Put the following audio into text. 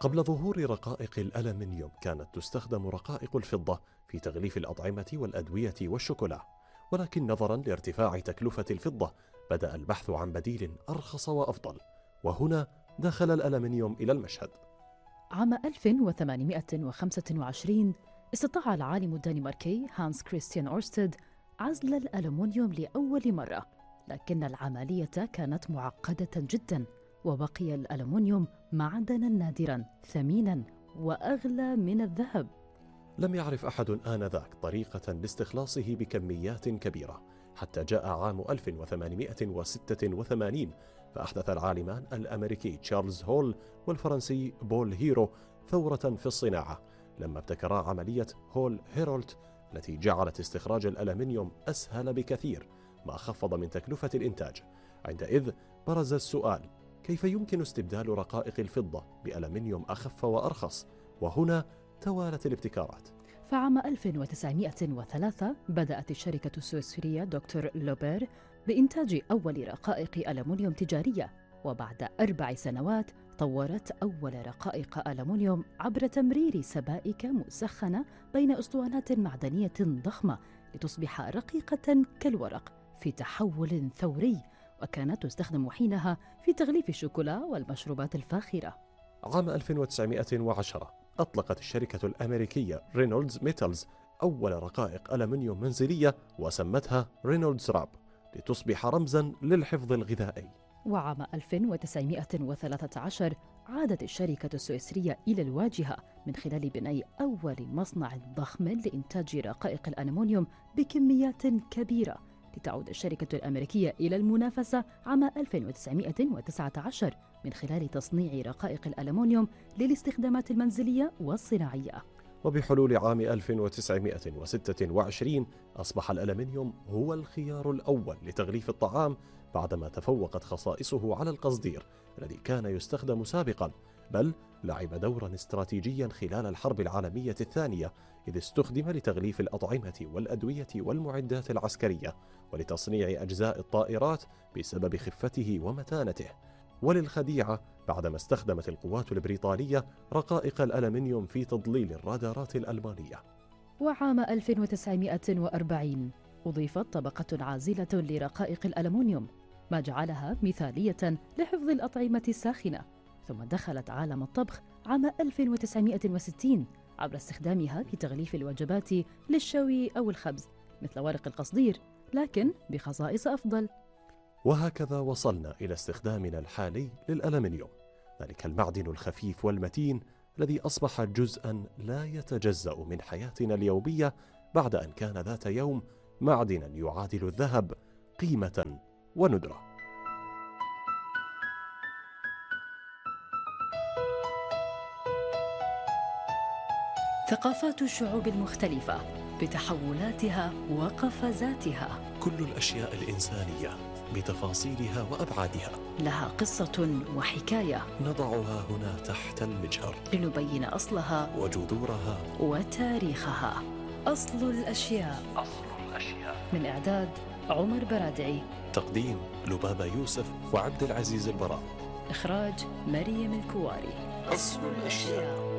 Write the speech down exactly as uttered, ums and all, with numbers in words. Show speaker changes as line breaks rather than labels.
قبل ظهور رقائق الألمنيوم كانت تستخدم رقائق الفضة في تغليف الأطعمة والأدوية والشوكولا، ولكن نظرا لارتفاع تكلفة الفضة بدأ البحث عن بديل أرخص وأفضل، وهنا دخل الألمنيوم إلى المشهد.
عام ألف وثمانمائة وخمسة وعشرين استطاع العالم الدنماركي هانس كريستيان أورستد عزل الألمنيوم لأول مرة، لكن العملية كانت معقدة جدا، وبقي الألمنيوم معدنا نادرا ثمينا وأغلى من الذهب.
لم يعرف أحد آنذاك طريقة لاستخلاصه بكميات كبيرة، حتى جاء عام ألف وثمانمائة وستة وثمانين فأحدث العالمان الأمريكي تشارلز هول والفرنسي بول هيرو ثورة في الصناعة لما ابتكرا عملية هول هيرولت التي جعلت استخراج الألمنيوم أسهل بكثير، ما خفض من تكلفة الإنتاج. عندئذ برز السؤال: كيف يمكن استبدال رقائق الفضة بألمنيوم أخف وأرخص؟ وهنا توالت الابتكارات.
فعام ألف وتسعمائة وثلاثة بدأت الشركة السويسرية دكتور لوبير بإنتاج أول رقائق ألمنيوم تجارية، وبعد أربع سنوات طورت أول رقائق ألمنيوم عبر تمرير سبائك مسخنة بين أسطوانات معدنية ضخمة لتصبح رقيقة كالورق في تحول ثوري، وكانت تستخدم حينها في تغليف الشوكولا والمشروبات الفاخرة.
عام ألف وتسعمائة وعشرة أطلقت الشركة الأمريكية رينولدز ميتالز أول رقائق ألمنيوم منزلية وسمتها رينولدز راب لتصبح رمزاً للحفظ الغذائي.
وعام ألف وتسعمائة وثلاثة عشر عادت الشركة السويسرية إلى الواجهة من خلال بناء أول مصنع ضخم لإنتاج رقائق الألمنيوم بكميات كبيرة، لتعود الشركة الأمريكية إلى المنافسة عام ألف وتسعمائة وتسعة عشر من خلال تصنيع رقائق الألمنيوم للاستخدامات المنزلية والصناعية.
وبحلول عام ألف وتسعمائة وستة وعشرين أصبح الألمنيوم هو الخيار الأول لتغليف الطعام، بعدما تفوقت خصائصه على القصدير الذي كان يستخدم سابقا، بل لعب دورا استراتيجيا خلال الحرب العالمية الثانية، إذ استخدم لتغليف الأطعمة والأدوية والمعدات العسكرية ولتصنيع أجزاء الطائرات بسبب خفته ومتانته. وللخديعة، بعدما استخدمت القوات البريطانية رقائق الألمنيوم في تضليل الرادارات الألمانية.
وعام ألف وتسعمائة وأربعين أضيفت طبقة عازلة لرقائق الألمنيوم، ما جعلها مثالية لحفظ الأطعمة الساخنة. ثم دخلت عالم الطبخ عام ألف وتسعمائة وستين عبر استخدامها في تغليف الوجبات للشوي أو الخبز مثل ورق القصدير، لكن بخصائص أفضل.
وهكذا وصلنا إلى استخدامنا الحالي للألمنيوم، ذلك المعدن الخفيف والمتين الذي أصبح جزءاً لا يتجزأ من حياتنا اليومية، بعد أن كان ذات يوم معدناً يعادل الذهب قيمة وندرة.
ثقافات الشعوب المختلفة بتحولاتها وقفزاتها،
كل الأشياء الإنسانية بتفاصيلها وأبعادها
لها قصة وحكاية
نضعها هنا تحت المجهر
لنبين أصلها
وجذورها
وتاريخها. أصل الأشياء.
أصل الأشياء.
من إعداد عمر برادعي،
تقديم لبابة يوسف وعبد العزيز البراء،
إخراج مريم الكواري.
أصل الأشياء.